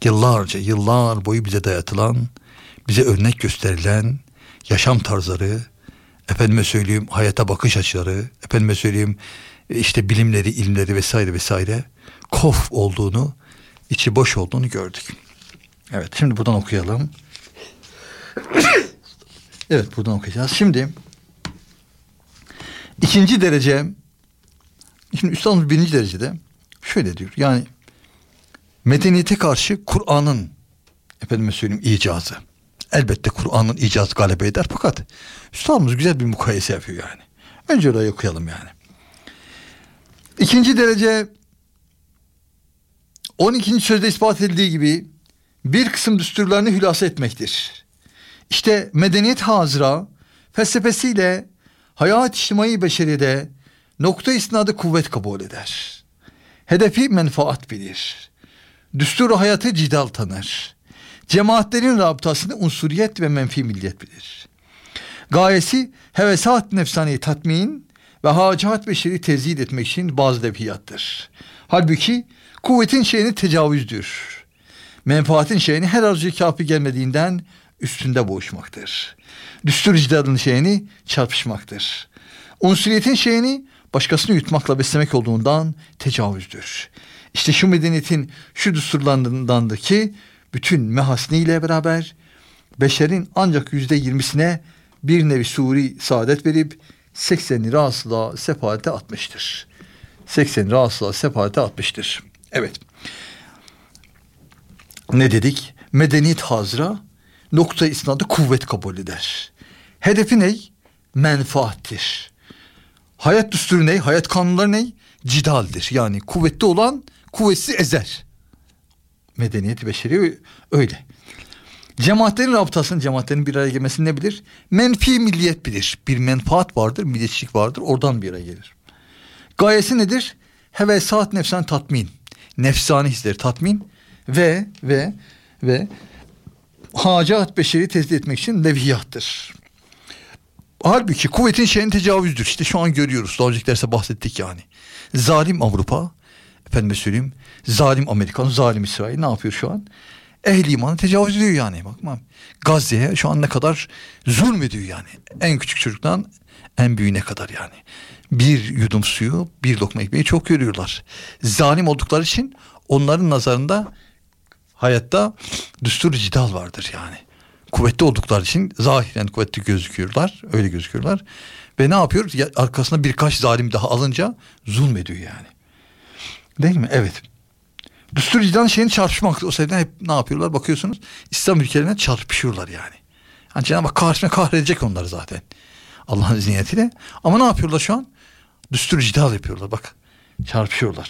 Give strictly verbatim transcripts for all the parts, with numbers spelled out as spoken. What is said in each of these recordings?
yıllarca, yıllar boyu bize dayatılan, bize örnek gösterilen yaşam tarzları, efendime söyleyeyim hayata bakış açıları, efendime söyleyeyim işte bilimleri, ilimleri vesaire vesaire kof olduğunu, içi boş olduğunu gördük. Evet, şimdi buradan okuyalım. Evet, buradan okuyacağız. Şimdi ikinci derece, şimdi üstadımız birinci derecede şöyle diyor. Yani medeniyete karşı Kur'an'ın efendime söyleyeyim icazı. Elbette Kur'an'ın icazı galebe eder, fakat üstadımız güzel bir mukayese yapıyor yani. Önce orayı okuyalım yani. İkinci derece on ikinci sözde ispat edildiği gibi bir kısım düsturlarını hülasa etmektir. İşte medeniyet hazıra felsefesiyle hayat içtimai beşeriyede nokta isnadı kuvvet kabul eder. Hedefi menfaat bilir. Düstur hayatı cidal tanır. Cemaatlerin rabıtasını unsuriyet ve menfi milliyet bilir. Gayesi hevesat nefsani tatmin ve hacat beşeri tezhid etmek için bazı defiyattır. Halbuki kuvvetin şeyini tecavüzdür. Menfaatin şeyini her arzuya kafi gelmediğinden üstünde boğuşmaktır. Düstur cidalın şeyini çarpışmaktır. Unsuriyetin şeyini başkasını yutmakla beslemek olduğundan tecavüzdür. İşte şu medeniyetin şu düsturlarındandır ki bütün mehasniyle beraber beşerin ancak yüzde yirmisine bir nevi suri saadet verip sekseni rahatsızlığa sefalete atmıştır. sekseni rahatsızlığa sefalete atmıştır. Evet. Ne dedik? Medeniyet hazıra nokta isnadı kuvvet kabul eder. Hedefi ne? Menfaattir. Hayat düsturu ne? Hayat kanunları ne? Cidaldir. Yani kuvvetli olan kuvvetsiz ezer. Medeniyet beşeri öyle. Cemaatlerin rabıtasının, cemaatlerin bir araya gelmesini ne bilir? Menfi milliyet bilir. Bir menfaat vardır, milliyetçilik vardır. Oradan bir araya gelir. Gayesi nedir? Hevesat nefsan tatmin. Nefsani hisleri tatmin ve ve ve hacat beşeri tezdi etmek için leviyattır. Halbuki kuvvetin şeyin tecavüzdür. İşte şu an görüyoruz. Daha önceki derste bahsettik yani. Zalim Avrupa, efendime söyleyeyim, zalim Amerikan, zalim İsrail ne yapıyor şu an? Ehli imanı tecavüz ediyor yani. Bakmam. Gazze'ye şu an ne kadar zulmediyor yani. En küçük çocuktan en büyüğüne kadar yani. Bir yudum suyu, bir lokma ekmeği çok görüyorlar. Zalim oldukları için onların nazarında hayatta düstur cidal vardır yani. Kuvvetli oldukları için zahiren kuvvetli gözüküyorlar. Öyle gözüküyorlar. Ve ne yapıyor? Arkasına birkaç zalim daha alınca zulmediyor yani. Değil mi? Evet. Düstur cidal şeyin çarpışmak. O sebepten hep ne yapıyorlar? Bakıyorsunuz İslam ülkelerine çarpışıyorlar yani. Yani Cenab-ı Hak kahretme kahredecek onları zaten. Allah'ın ziynetiyle. Ama ne yapıyorlar şu an? Düstur cidal yapıyorlar. Bak. Çarpışıyorlar.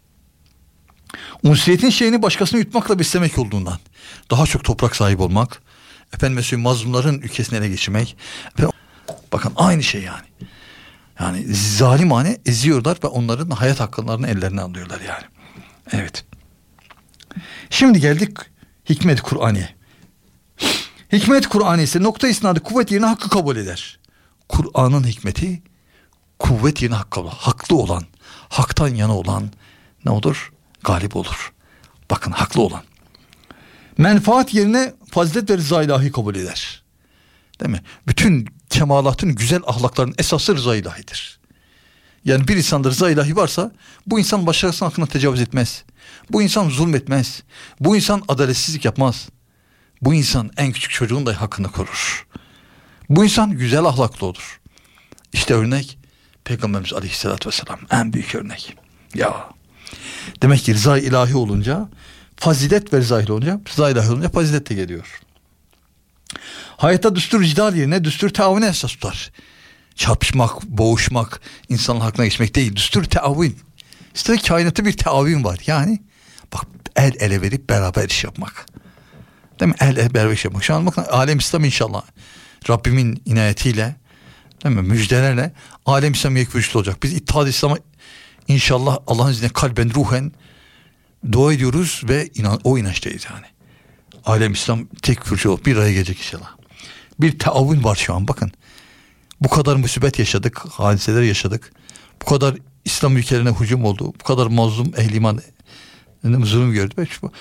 Unsiyetin şeyini başkasını yutmakla beslemek olduğundan. Daha çok toprak sahibi olmak. Efendim mesela mazlumların ülkesini ele geçirmek. Ve bakın aynı şey yani. Yani zalimane eziyorlar ve onların hayat haklarını ellerine alıyorlar yani. Evet. Şimdi geldik hikmet Kur'an'e. Hikmet Kur'an'ı ise nokta isnadı kuvvet yerine hakkı kabul eder. Kur'an'ın hikmeti kuvvet yerine hakkı, haklı olan, haktan yana olan ne olur? Galip olur. Bakın haklı olan. Menfaat yerine fazilet ve rıza ilahi kabul eder. Değil mi? Bütün kemalatın, güzel ahlakların esası rıza ilahidir. Yani bir insanda rıza ilahi varsa bu insan başkasının hakkına tecavüz etmez. Bu insan zulmetmez. Bu insan adaletsizlik yapmaz. Bu insan en küçük çocuğun da hakkını korur. Bu insan güzel ahlaklı olur. İşte örnek Peygamberimiz Aleyhisselatü Vesselam. En büyük örnek. Ya. Demek ki rıza ilahi olunca fazilet ve rıza ilahi olunca rıza ilahi olunca fazilet de geliyor. Hayatta düstur cidal yerine düstur teavüne esas tutar. Çarpışmak, boğuşmak, insanın hakkına geçmek değil. Düstur teavün. İşte kainatta bir teavün var. Yani bak el ele verip beraber iş yapmak. Değil mi? El ele beraber iş yapmak. Şu an bakın alem İslam inşallah Rabbimin inayetiyle, değil mi? Müjdelerle alem İslam yekvürüşlü olacak. Biz İttihad-ı İslam'a inşallah Allah'ın izniyle kalben ruhen dua ediyoruz ve inan, o inançtayız yani. Alem İslam tek kürsü olup bir araya gelecek inşallah. Bir teavün var şu an bakın. Bu kadar musibet yaşadık, hadiseler yaşadık. Bu kadar İslam ülkelerine hücum oldu. Bu kadar mazlum ehli iman zulüm gördü.